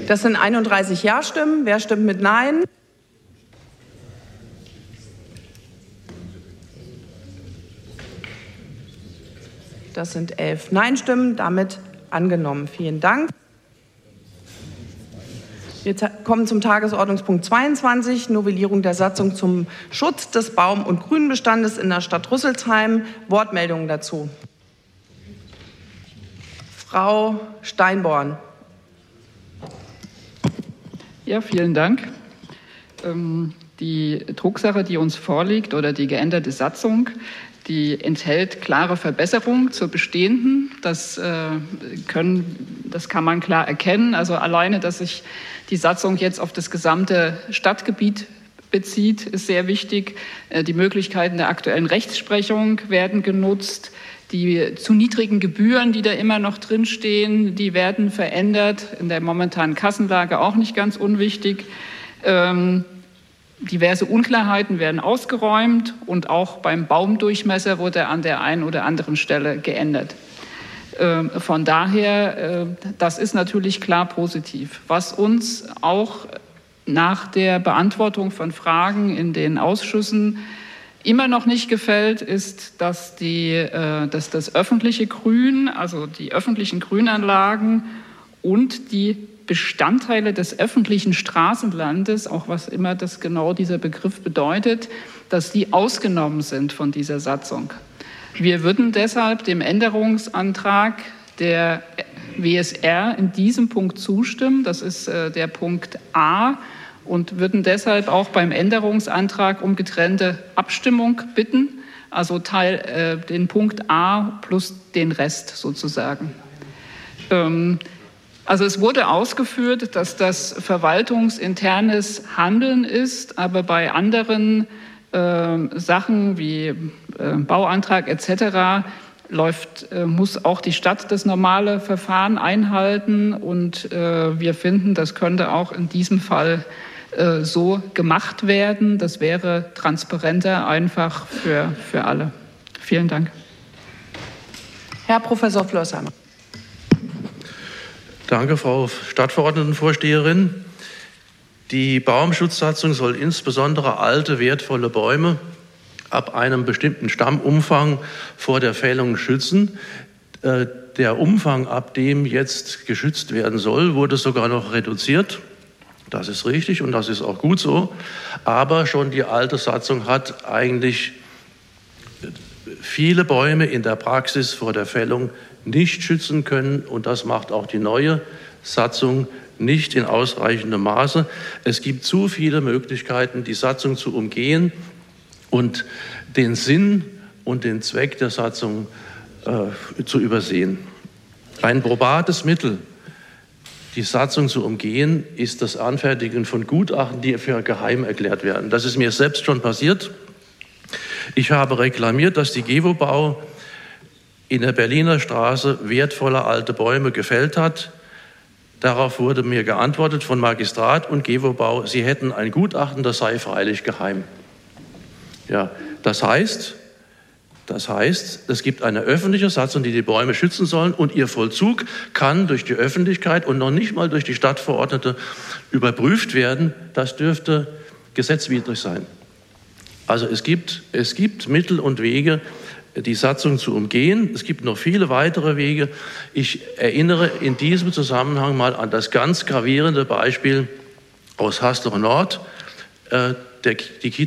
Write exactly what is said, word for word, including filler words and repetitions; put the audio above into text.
Das sind einunddreißig Ja-Stimmen. Wer stimmt mit Nein? Das sind elf Nein-Stimmen. Damit angenommen. Vielen Dank. Wir kommen zum Tagesordnungspunkt zweiundzwanzig, Novellierung der Satzung zum Schutz des Baum- und Grünbestandes in der Stadt Rüsselsheim. Wortmeldungen dazu. Frau Steinborn. Ja, vielen Dank. Ähm, die Drucksache, die uns vorliegt, oder die geänderte Satzung, die enthält klare Verbesserungen zur bestehenden. Das, äh, können, das kann man klar erkennen. Also alleine, dass sich die Satzung jetzt auf das gesamte Stadtgebiet bezieht, ist sehr wichtig. Äh, die Möglichkeiten der aktuellen Rechtsprechung werden genutzt. Die zu niedrigen Gebühren, die da immer noch drinstehen, die werden verändert. In der momentanen Kassenlage auch nicht ganz unwichtig. Ähm, diverse Unklarheiten werden ausgeräumt und auch beim Baumdurchmesser wurde an der einen oder anderen Stelle geändert. Ähm, von daher, äh, das ist natürlich klar positiv. Was uns auch nach der Beantwortung von Fragen in den Ausschüssen immer noch nicht gefällt, ist, dass, die, äh, dass das öffentliche Grün, also die öffentlichen Grünanlagen und die Bestandteile des öffentlichen Straßenlandes, auch was immer das genau dieser Begriff bedeutet, dass die ausgenommen sind von dieser Satzung. Wir würden deshalb dem Änderungsantrag der W S R in diesem Punkt zustimmen. Das ist äh, der Punkt A. Und würden deshalb auch beim Änderungsantrag um getrennte Abstimmung bitten, also Teil, äh, den Punkt A plus den Rest sozusagen. Ähm, also es wurde ausgeführt, dass das verwaltungsinternes Handeln ist, aber bei anderen äh, Sachen wie äh, Bauantrag et cetera läuft, äh, muss auch die Stadt das normale Verfahren einhalten. Und äh, wir finden, das könnte auch in diesem Fall so gemacht werden. Das wäre transparenter, einfach für, für alle. Vielen Dank. Herr Professor Flörsheimer. Danke, Frau Stadtverordnetenvorsteherin. Die Baumschutzsatzung soll insbesondere alte, wertvolle Bäume ab einem bestimmten Stammumfang vor der Fällung schützen. Der Umfang, ab dem jetzt geschützt werden soll, wurde sogar noch reduziert. Das ist richtig und das ist auch gut so. Aber schon die alte Satzung hat eigentlich viele Bäume in der Praxis vor der Fällung nicht schützen können. Und das macht auch die neue Satzung nicht in ausreichendem Maße. Es gibt zu viele Möglichkeiten, die Satzung zu umgehen und den Sinn und den Zweck der Satzung äh, zu übersehen. Ein probates Mittel, die Satzung zu umgehen, ist das Anfertigen von Gutachten, die für geheim erklärt werden. Das ist mir selbst schon passiert. Ich habe reklamiert, dass die Gewobau in der Berliner Straße wertvolle alte Bäume gefällt hat. Darauf wurde mir geantwortet von Magistrat und Gewobau, sie hätten ein Gutachten, das sei freilich geheim. Ja, das heißt, Das heißt, es gibt eine öffentliche Satzung, die die Bäume schützen sollen, und ihr Vollzug kann durch die Öffentlichkeit und noch nicht mal durch die Stadtverordnete überprüft werden. Das dürfte gesetzwidrig sein. Also es gibt, es gibt Mittel und Wege, die Satzung zu umgehen. Es gibt noch viele weitere Wege. Ich erinnere in diesem Zusammenhang mal an das ganz gravierende Beispiel aus Hasloch Nord, äh, der, die